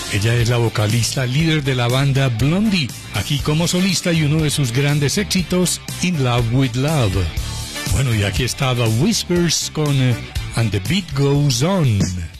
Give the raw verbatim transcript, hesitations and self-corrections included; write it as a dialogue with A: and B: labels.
A: Ella es la vocalista líder de la banda Blondie, aquí como solista y uno de sus grandes éxitos, In Love with Love. Bueno, y aquí está The Whispers con uh, And the Beat Goes On.